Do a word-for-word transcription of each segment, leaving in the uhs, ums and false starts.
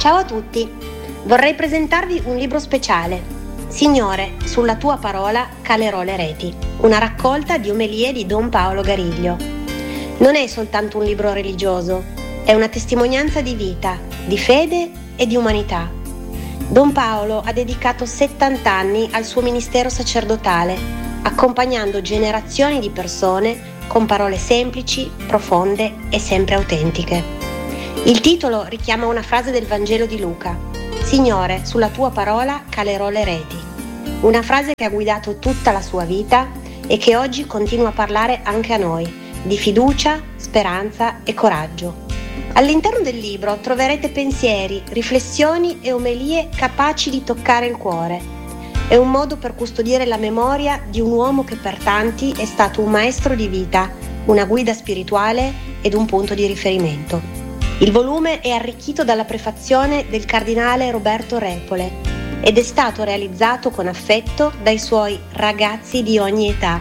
Ciao a tutti, vorrei presentarvi un libro speciale. Signore, sulla tua parola calerò le reti, una raccolta di omelie di Don Paolo Gariglio. Non è soltanto un libro religioso, è una testimonianza di vita, di fede e di umanità. Don Paolo ha dedicato settanta anni al suo ministero sacerdotale, accompagnando generazioni di persone con parole semplici, profonde e sempre autentiche. Il titolo richiama una frase del Vangelo di Luca: Signore, sulla tua parola calerò le reti. Una frase che ha guidato tutta la sua vita e che oggi continua a parlare anche a noi, di fiducia, speranza e coraggio. All'interno del libro troverete pensieri, riflessioni e omelie capaci di toccare il cuore. È un modo per custodire la memoria di un uomo che per tanti è stato un maestro di vita, una guida spirituale ed un punto di riferimento. Il volume è arricchito dalla prefazione del cardinale Roberto Repole ed è stato realizzato con affetto dai suoi ragazzi di ogni età.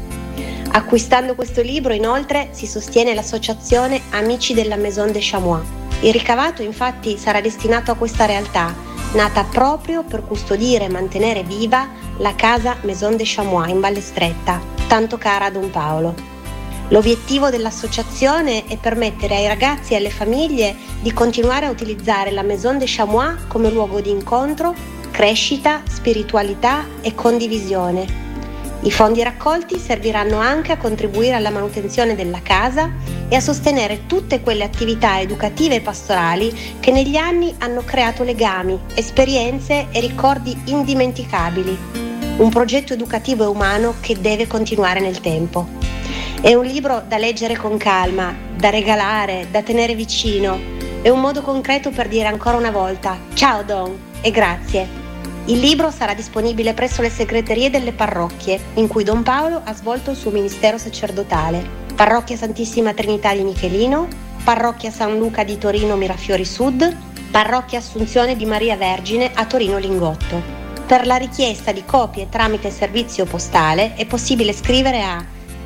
Acquistando questo libro, inoltre, si sostiene l'associazione Amici della Maison de Chamois. Il ricavato, infatti, sarà destinato a questa realtà, nata proprio per custodire e mantenere viva la casa Maison de Chamois in Valle Stretta, tanto cara a Don Paolo. L'obiettivo dell'associazione è permettere ai ragazzi e alle famiglie di continuare a utilizzare la Maison de Chamois come luogo di incontro, crescita, spiritualità e condivisione. I fondi raccolti serviranno anche a contribuire alla manutenzione della casa e a sostenere tutte quelle attività educative e pastorali che negli anni hanno creato legami, esperienze e ricordi indimenticabili. Un progetto educativo e umano che deve continuare nel tempo. È un libro da leggere con calma, da regalare, da tenere vicino. È un modo concreto per dire ancora una volta ciao Don e grazie. Il libro sarà disponibile presso le segreterie delle parrocchie in cui Don Paolo ha svolto il suo ministero sacerdotale: Parrocchia Santissima Trinità di Michelino, Parrocchia San Luca di Torino Mirafiori Sud, Parrocchia Assunzione di Maria Vergine a Torino Lingotto. Per la richiesta di copie tramite servizio postale è possibile scrivere a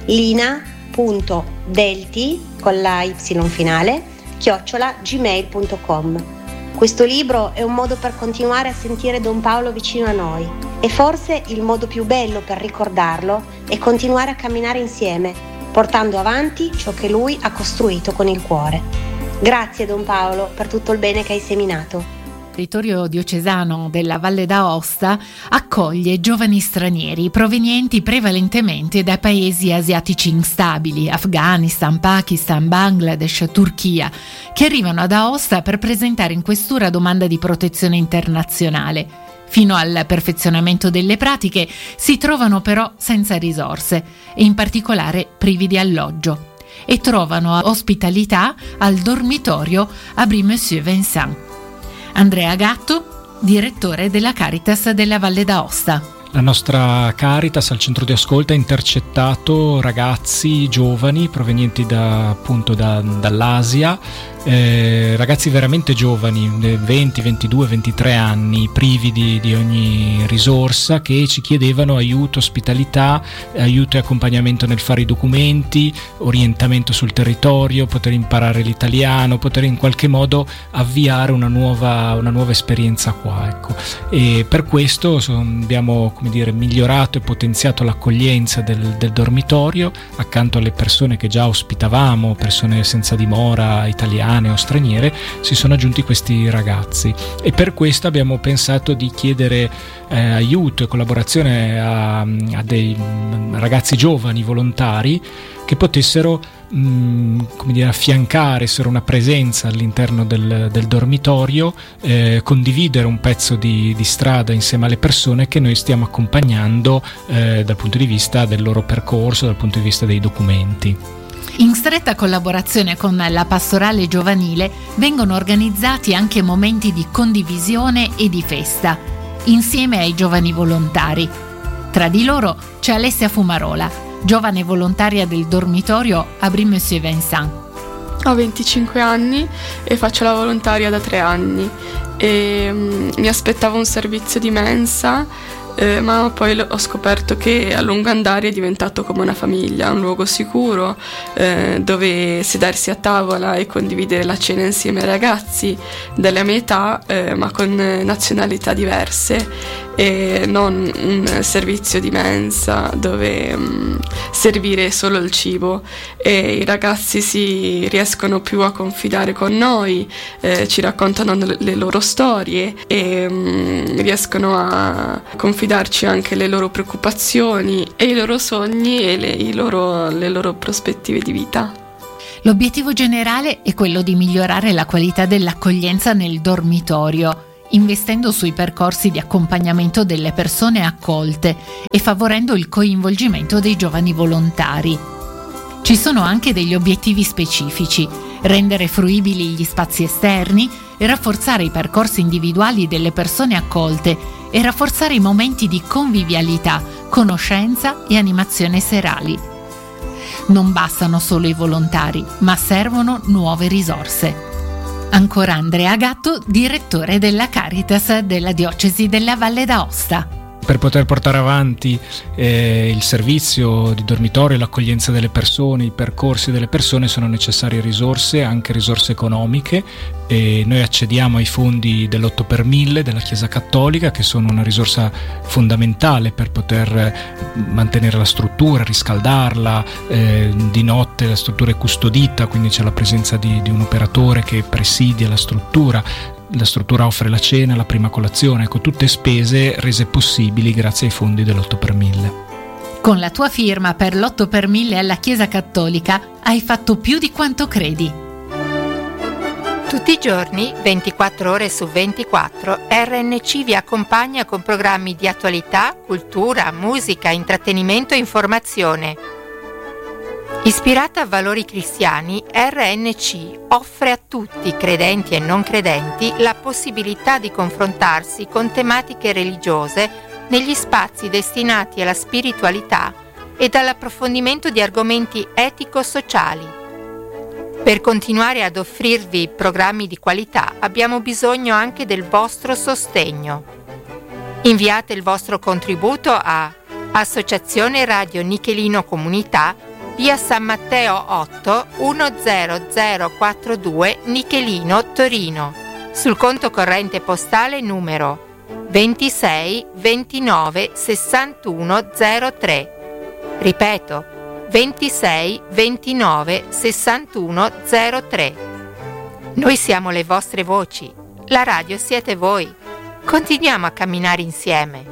lina.delti con la y finale chiocciola gmail punto com. Questo libro è un modo per continuare a sentire Don Paolo vicino a noi e forse il modo più bello per ricordarlo è continuare a camminare insieme, portando avanti ciò che lui ha costruito con il cuore. Grazie Don Paolo per tutto il bene che hai seminato. Il territorio diocesano della Valle d'Aosta accoglie giovani stranieri provenienti prevalentemente da paesi asiatici instabili, Afghanistan, Pakistan, Bangladesh, Turchia, che arrivano ad Aosta per presentare in questura domanda di protezione internazionale. Fino al perfezionamento delle pratiche si trovano però senza risorse e in particolare privi di alloggio e trovano ospitalità al dormitorio Abri Monsieur Vincent. Andrea Gatto, direttore della Caritas della Valle d'Aosta. La nostra Caritas al centro di ascolto ha intercettato ragazzi giovani provenienti da, appunto da, dall'Asia, eh, ragazzi veramente giovani, venti, ventidue, ventitré anni, privi di, di ogni risorsa, che ci chiedevano aiuto, ospitalità, aiuto e accompagnamento nel fare i documenti, orientamento sul territorio, poter imparare l'italiano, poter in qualche modo avviare una nuova, una nuova esperienza qua, ecco. E per questo abbiamo, come dire, migliorato e potenziato l'accoglienza del, del dormitorio. Accanto alle persone che già ospitavamo, persone senza dimora, italiane o straniere, si sono aggiunti questi ragazzi e per questo abbiamo pensato di chiedere eh, aiuto e collaborazione a, a dei ragazzi giovani volontari che potessero mh, come dire, affiancare, essere una presenza all'interno del, del dormitorio, eh, condividere un pezzo di, di strada insieme alle persone che noi stiamo accompagnando eh, dal punto di vista del loro percorso, dal punto di vista dei documenti. In stretta collaborazione con la pastorale giovanile vengono organizzati anche momenti di condivisione e di festa, insieme ai giovani volontari. Tra di loro c'è Alessia Fumarola, giovane volontaria del dormitorio Abri Monsieur Vincent. Ho venticinque anni e faccio la volontaria da tre anni e um, mi aspettavo un servizio di mensa eh, ma poi ho scoperto che a lungo andare è diventato come una famiglia, un luogo sicuro eh, dove sedersi a tavola e condividere la cena insieme ai ragazzi della mia età, eh, ma con nazionalità diverse, e non un servizio di mensa dove mh, servire solo il cibo, e i ragazzi si riescono più a confidare con noi, eh, ci raccontano le loro storie e mh, riescono a confidarci anche le loro preoccupazioni e i loro sogni e le, i loro, le loro prospettive di vita. L'obiettivo generale è quello di migliorare la qualità dell'accoglienza nel dormitorio, investendo sui percorsi di accompagnamento delle persone accolte e favorendo il coinvolgimento dei giovani volontari. Ci sono anche degli obiettivi specifici: rendere fruibili gli spazi esterni, e rafforzare i percorsi individuali delle persone accolte e rafforzare i momenti di convivialità, conoscenza e animazione serali. Non bastano solo i volontari, ma servono nuove risorse. Ancora Andrea Gatto, direttore della Caritas della Diocesi della Valle d'Aosta. Per poter portare avanti eh, il servizio di dormitorio, l'accoglienza delle persone, i percorsi delle persone, sono necessarie risorse, anche risorse economiche, e noi accediamo ai fondi dell'otto per mille della Chiesa Cattolica, che sono una risorsa fondamentale per poter mantenere la struttura, riscaldarla, eh, di notte la struttura è custodita, quindi c'è la presenza di, di un operatore che presidia la struttura. La struttura offre la cena, la prima colazione, ecco, tutte spese rese possibili grazie ai fondi dell'otto per mille. Con la tua firma per l'otto per mille alla Chiesa Cattolica hai fatto più di quanto credi. Tutti i giorni, ventiquattro ore su ventiquattro, R N C vi accompagna con programmi di attualità, cultura, musica, intrattenimento e informazione. Ispirata a valori cristiani, R N C offre a tutti, credenti e non credenti, la possibilità di confrontarsi con tematiche religiose negli spazi destinati alla spiritualità e all'approfondimento di argomenti etico-sociali. Per continuare ad offrirvi programmi di qualità abbiamo bisogno anche del vostro sostegno. Inviate il vostro contributo a Associazione Radio Nichelino Comunità, via San Matteo otto uno zero zero quattro due, Nichelino, Torino, sul conto corrente postale numero ventisei ventinove sessantuno zero tre. Ripeto, ventisei ventinove sessantuno zero tre. Noi siamo le vostre voci, la radio siete voi. Continuiamo a camminare insieme.